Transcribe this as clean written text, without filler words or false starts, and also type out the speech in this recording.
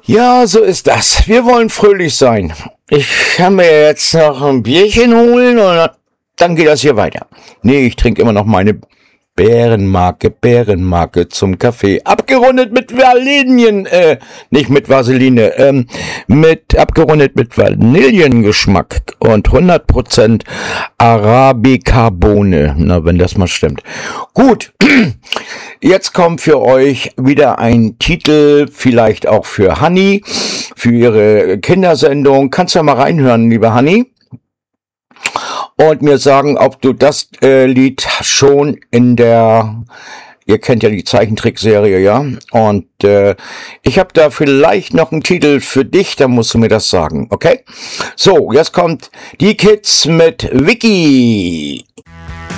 Ja, so ist das. Wir wollen fröhlich sein. Ich kann mir jetzt noch ein Bierchen holen und dann geht das hier weiter. Nee, ich trinke immer noch meine Bärenmarke zum Kaffee. Abgerundet mit Valinien, nicht mit Vaseline, abgerundet mit Vanillengeschmack und 100% Arabica-Bohne. Na, wenn das mal stimmt. Gut, jetzt kommt für euch wieder ein Titel, vielleicht auch für Hanni, für ihre Kindersendung. Kannst du ja mal reinhören, liebe Hanni? Und mir sagen, ob du das Lied schon ihr kennt ja die Zeichentrickserie, ja? Und ich habe da vielleicht noch einen Titel für dich, dann musst du mir das sagen, okay? So, jetzt kommt die Kids mit Vicky.